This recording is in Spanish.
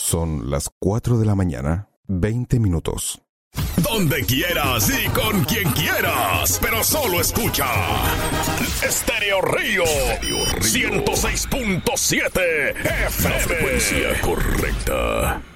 Son las 4 de la mañana, 20 minutos. Donde quieras y con quien quieras, pero solo escucha Estéreo Río 106.7 FM. Frecuencia correcta.